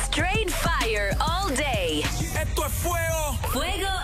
Straight fire all day. Esto es fuego. Fuego